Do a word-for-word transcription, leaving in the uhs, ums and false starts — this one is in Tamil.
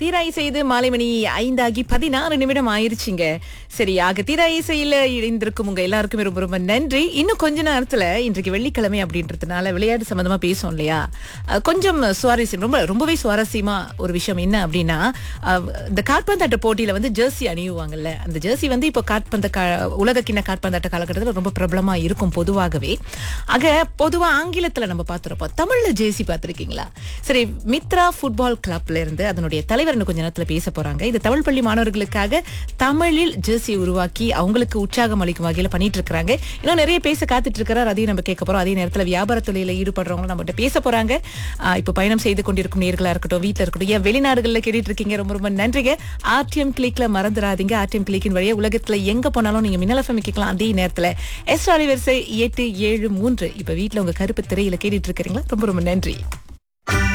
தீராய் செய்து மாலை மணி ஐந்தாகி பதினாறு நிமிடம் ஆயிருச்சுங்க. சரி, ஆக தீராய் செய்யல இணைந்திருக்கும் உங்க எல்லாருக்குமே ரொம்ப ரொம்ப நன்றி. இன்னும் கொஞ்ச நேரத்துல இன்றைக்கு வெள்ளிக்கிழமை அப்படின்றதுனால விளையாட்டு சம்பந்தமா பேசும் இல்லையா, அஹ் கொஞ்சம் சுவாரஸ்யம், ரொம்ப ரொம்பவே சுவாரஸ்யமா ஒரு விஷயம் என்ன அப்படின்னா, அஹ் இந்த காற்பந்தாட்ட போட்டியில வந்து ஜெர்சி அணியுவாங்கல்ல, அந்த ஜெர்சி வந்து இப்போ காற்பந்த உலக கிண்ண காற்பந்தாட்ட காலகட்டத்தில் ரொம்ப பிரபலமா இருக்கும் பொதுவாகவே. ஆக பொதுவா ஆங்கிலத்துல நம்ம பார்த்திருப்போம், தமிழ்ல ஜெர்சி பார்த்திருக்கீங்களா? சரி, மித்ரா ஃபுட்பால் கிளப்ல இருந்து அதனுடைய தலைவர் இன்னும் கொஞ்ச நேரத்துல பேச போறாங்க. இது தமிழ் பள்ளி மாணவர்களுக்காக தமிழில் ஜெர்சி உருவாக்கி அவங்களுக்கு உற்சாகம் அளிக்கும் வகையில பண்ணிட்டு இருக்காங்க. இன்னும் நிறைய பேச காத்துட்டு இருக்கிறார், அதையும் நம்ம கேட்க போறோம். அதே நேரத்துல வியாபார தொழில ஈடுபடுறவங்க நம்ம பேச போறாங்க. ஆஹ் இப்ப பயணம் செய்து கொண்டிருக்கும் நேர்களா இருக்கட்டும், வீட்டுல இருக்கட்டும், ஏன் வெளிநாடுகள்ல கேட்டுட்டு இருக்கீங்க, ரொம்ப ரொம்ப நன்றிங்க. ஆர்டிஎம் கிளிக்ல மறந்துடாதீங்க. ஆர்டிஎம் கிளிக்கின் வழியா உலகத்துல எங்க போனாலும் நீங்க மின்னல் எஃப்எம் கேட்கலாம். அதே நேரத்துல எஸ் அலைவரிசை எட்டு ஏழு மூன்று இப்ப வீட்டுல உங்க கருப்பு திரையில கேட்டுட்டு இருக்கிறீங்களா? ரொம்ப ரொம்ப நன்றி.